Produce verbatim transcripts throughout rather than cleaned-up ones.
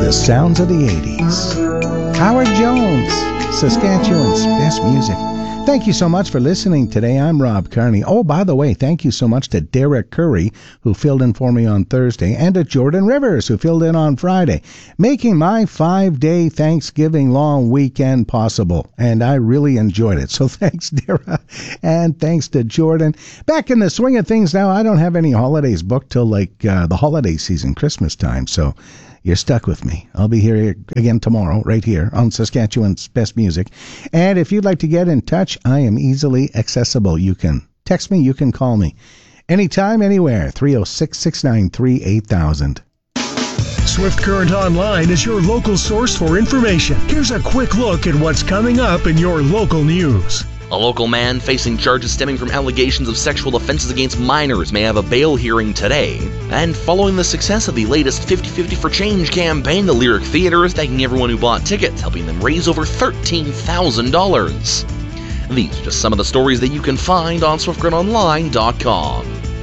the sounds of the eighties. Howard Jones, Saskatchewan's best music. Thank you so much for listening today. I'm Rob Carney. Oh, by the way, thank you so much to Derek Curry, who filled in for me on Thursday, and to Jordan Rivers, who filled in on Friday, making my five-day Thanksgiving long weekend possible. And I really enjoyed it. So thanks, Dara, and thanks to Jordan. Back in the swing of things now. I don't have any holidays booked till like uh, the holiday season, Christmas time. So you're stuck with me. I'll be here again tomorrow, right here on Saskatchewan's Best Music. And if you'd like to get in touch, I am easily accessible. You can text me, you can call me. Anytime, anywhere, three oh six, six nine three, eight thousand. Swift Current Online is your local source for information. Here's a quick look at what's coming up in your local news. A local man facing charges stemming from allegations of sexual offenses against minors may have a bail hearing today. And following the success of the latest fifty fifty for Change campaign, the Lyric Theatre is thanking everyone who bought tickets, helping them raise over thirteen thousand dollars. These are just some of the stories that you can find on swift current online dot com.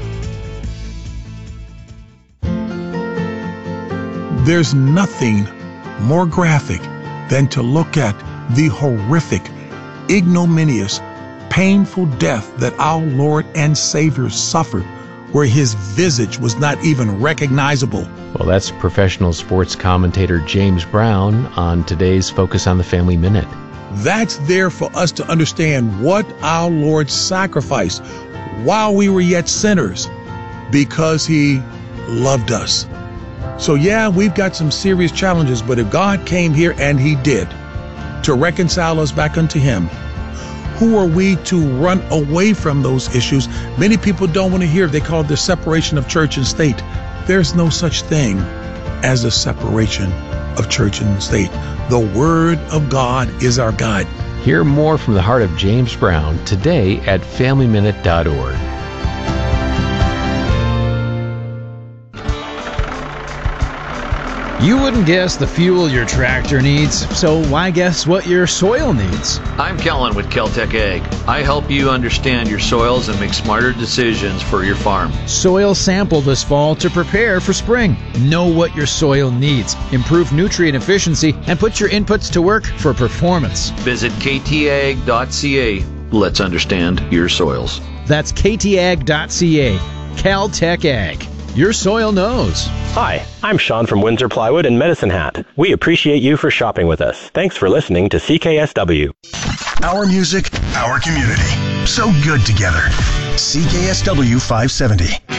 There's nothing more graphic than to look at the horrific, ignominious, painful death that our Lord and Savior suffered, where his visage was not even recognizable. Well, that's professional sports commentator James Brown on today's Focus on the Family Minute. That's there for us to understand what our Lord sacrificed while we were yet sinners, because he loved us. So yeah, we've got some serious challenges, but if God came here, and he did, to reconcile us back unto him, who are we to run away from those issues? Many people don't want to hear. They call it the separation of church and state. There's no such thing as a separation of church and state. The Word of God is our guide. Hear more from the heart of James Brown today at family minute dot org. You wouldn't guess the fuel your tractor needs, so why guess what your soil needs? I'm Kellen with Kel-Tec Ag. I help you understand your soils and make smarter decisions for your farm. Soil sample this fall to prepare for spring. Know what your soil needs, improve nutrient efficiency, and put your inputs to work for performance. Visit k t ag dot c a. Let's understand your soils. That's k t ag dot c a. Cal-Tec Ag. Your soil knows. Hi, I'm Sean from Windsor Plywood and Medicine Hat. We appreciate you for shopping with us. Thanks for listening to C K S W. Our music, our community. So good together. C K S W five seventy.